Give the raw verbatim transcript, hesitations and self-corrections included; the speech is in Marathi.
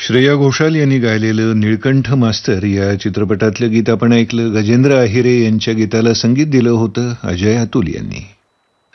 श्रेया घोषाल यांनी गायलेलं नीळकंठ मास्तर या चित्रपटातलं गीत आपण ऐकलं. गजेंद्र अहिरे यांच्या गीताला संगीत दिलं होतं अजय अतुल यांनी.